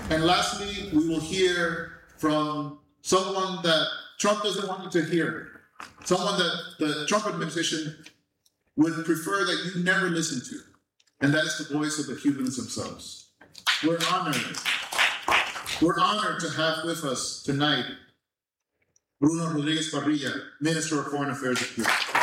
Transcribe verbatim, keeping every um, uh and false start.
And lastly, we will hear from someone that Trump doesn't want you to hear, someone that the Trump administration would prefer that you never listen to, and that is the voice of the Cubans themselves. We're honored. We're honored to have with us tonight Bruno Rodriguez Parrilla, Minister of Foreign Affairs of Cuba.